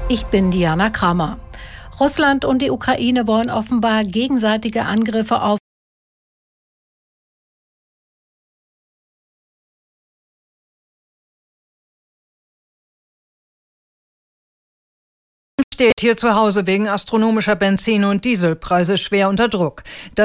Ich bin Diana Kramer. Russland und die Ukraine wollen offenbar gegenseitige Angriffe auf steht hier zu Hause wegen astronomischer Benzin- und Dieselpreise schwer unter Druck.